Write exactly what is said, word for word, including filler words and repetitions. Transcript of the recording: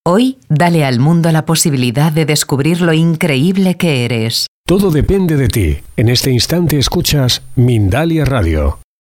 Hoy, dale al mundo la posibilidad de descubrir lo increíble que eres. Todo depende de ti. En este instante escuchas Mindalia Radio.